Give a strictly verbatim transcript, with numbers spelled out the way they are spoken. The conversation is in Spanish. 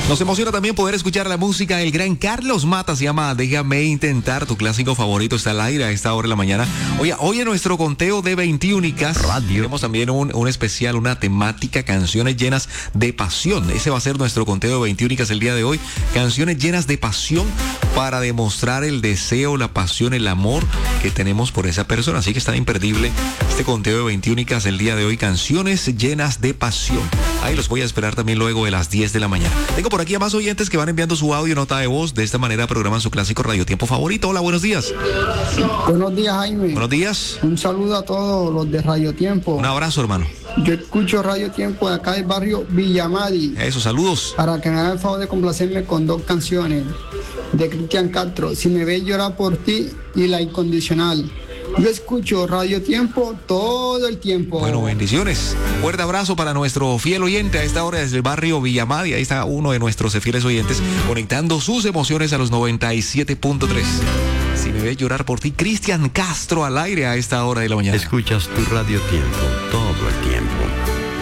Nos emociona también poder escuchar la música del gran Carlos Mata, se llama Déjame Intentar, tu clásico favorito está al aire a esta hora de la mañana. Oye, hoy en nuestro conteo de veintiúnicas Radio tenemos también un, un especial, una temática, canciones llenas de pasión. Ese va a ser nuestro conteo de veintiúnicas el día de hoy, canciones llenas de pasión para demostrar el deseo, la pasión, el amor que tenemos por esa persona. Así que está imperdible este conteo de veintiúnicas el día de hoy, canciones llenas de pasión. Ahí los voy a esperar también luego de las diez de la mañana. Tengo por aquí a más oyentes que van enviando su audio, nota de voz. De esta manera programan su clásico Radio Tiempo favorito. Hola, buenos días. Buenos días, Jaime. Buenos días. Un saludo a todos los de Radio Tiempo. Un abrazo, hermano. Yo escucho Radio Tiempo de acá del barrio Villamadi. Eso, saludos. Para que me hagan el favor de complacerme con dos canciones de Cristian Castro, Si me ves llorar por ti y La Incondicional. Yo escucho Radio Tiempo todo el tiempo. Bueno, bendiciones. Fuerte abrazo para nuestro fiel oyente a esta hora desde el barrio Villamadi. Ahí está uno de nuestros fieles oyentes conectando sus emociones a los noventa y siete punto tres. Si me ves llorar por ti, Cristian Castro al aire a esta hora de la mañana. Escuchas tu Radio Tiempo todo